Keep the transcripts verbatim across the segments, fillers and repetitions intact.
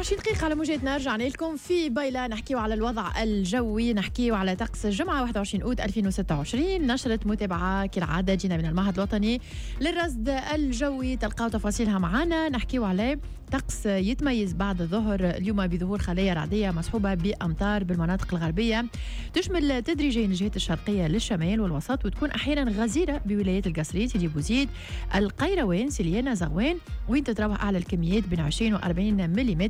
وعشرين دقيقة على موجتنا رجعنا لكم في بايلا نحكيو على الوضع الجوي، نحكيو على طقس الجمعة واحد وعشرين أوت ألفين وستة وعشرين. نشرة متابعة كالعادة جينا من المعهد الوطني للرصد الجوي، تلقاو تفاصيلها معنا. نحكيو عليه طقس يتميز بعد الظهر اليوم بظهور خلايا رعدية مصحوبة بأمطار بالمناطق الغربية، تشمل تدريجيا الجهات الشرقية للشمال والوسط، وتكون أحيانا غزيرة بولايات القصرين، سيدي بوزيد، القيروان، سليانة، زغوان، وين تتراوح أعلى الكميات بين عشرين وأربعين ملم،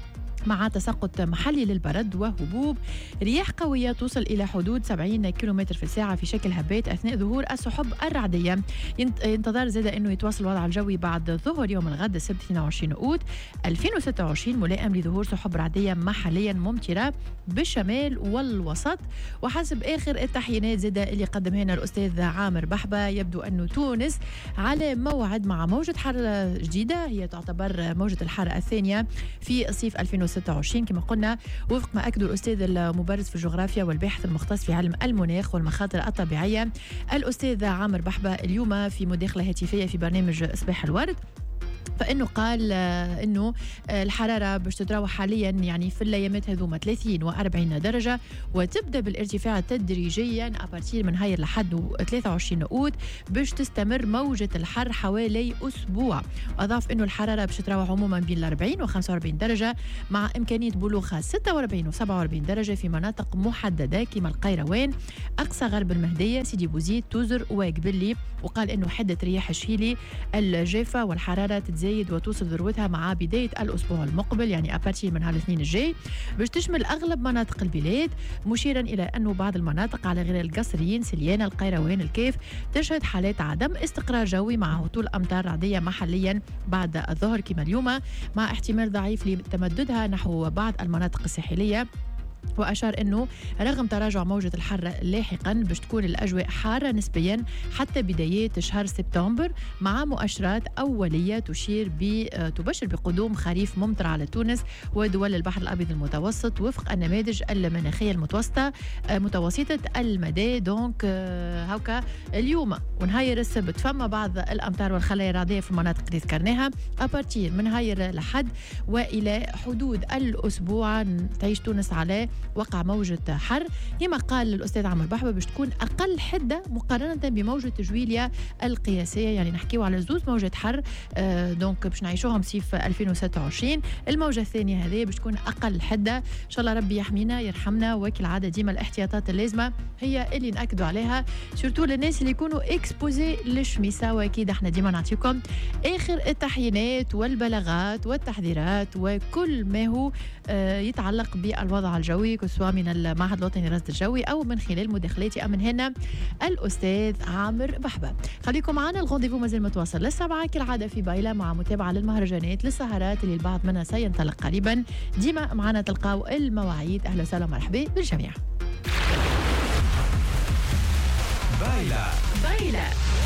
مع تساقط محلي للبرد وهبوب. رياح قوية توصل إلى حدود سبعين كيلومتر في الساعة في شكل هبات أثناء ظهور السحب الرعدية. ينتظر زاد أنه يتواصل الوضع الجوي بعد ظهر يوم الغد السبت اثنين وعشرين أوت ألفين وستة وعشرين، ملائم لظهور سحب رعدية محليا ممطرة بالشمال والوسط. وحسب آخر التحيينات زاد اللي قدمها لنا الأستاذ عامر بحبة، يبدو أنه تونس على موعد مع موجة حر جديدة، هي تعتبر موجة الحر الثانية في الصيف ألفين وستة وعشرين كما قلنا، وفق ما أكد الأستاذ المبرز في الجغرافيا والباحث المختص في علم المناخ والمخاطر الطبيعية الأستاذ عامر بحبة اليوم في مداخلة هاتفية في برنامج صباح الورد، فإنه قال إنه الحرارة باش تتراوح حاليا يعني في الأيامات هذوما ثلاثين وأربعين درجة، وتبدأ بالارتفاع تدريجيا أبارتير من هاير لحد ثلاثة وعشرين أوت باش تستمر موجة الحر حوالي أسبوع. أضاف إنه الحرارة باش تتراوح عموما بين الأربعين وخمسة وأربعين درجة، مع إمكانية بلوغها ستة وأربعين وسبعة وأربعين درجة في مناطق محددة كما القيروان، أقصى غرب المهدية، سيدي بوزيد، توزر وقبلي. وقال إنه حدة رياح الشيلي الجافة والحرارة تتزايد وتوصل ذروتها مع بداية الأسبوع المقبل، يعني أبارتير من هالاثنين الجاي، باش تشمل أغلب مناطق البلاد، مشيرا إلى أنه بعض المناطق على غير القصريين، سليانة، القيروان، الكيف، تشهد حالات عدم استقرار جوي مع هطول أمطار رعدية محليا بعد الظهر كما اليوم، مع احتمال ضعيف لتمددها نحو بعض المناطق الساحلية. وأشار أنه رغم تراجع موجة الحر لاحقا باش تكون الأجواء حارة نسبيا حتى بدايات شهر سبتمبر، مع مؤشرات أولية تشير تبشر بقدوم خريف ممطر على تونس ودول البحر الأبيض المتوسط وفق النماذج المناخية المتوسطة متوسطة المدى. دونك هاكا اليوم ونهاير السبت فما بعض الأمطار والخلايا الرعدية في المناطق اللي ذكرناها، أبارتير من هاير لحد وإلى حدود الأسبوع تعيش تونس على وقع موجة حر كما قال الأستاذ عامر بحبة، باش تكون أقل حدة مقارنة بموجة جويليا القياسية، يعني نحكيو على زوز موجة حر آه دونك باش نعيشوهم صيف ألفين وستة وعشرين. الموجة الثانية هذه باش تكون أقل حدة، إن شاء الله ربي يحمينا يرحمنا، وكالعادة ديما الاحتياطات اللازمة هي اللي نأكدوا عليها، سورتو للناس اللي يكونوا اكسبوزي للشميسة. وأكيد احنا ديما نعطيكم آخر التحيينات والبلاغات والتحذيرات وكل ما هو آه يتعلق بالوضع الجوي، سواء من المعهد الوطني للرصد الجوي أو من خلال مداخلاتي أمن هنا الأستاذ عامر بحبة. خليكم معنا، الغونديفو مازال متواصل للسبعة كالعادة في بايلة، مع متابعة للمهرجانات للسهرات اللي البعض منها سينطلق قريبا. ديما معنا تلقاو المواعيد. أهلا وسهلا ومرحبا بالجميع. بايلة بايلة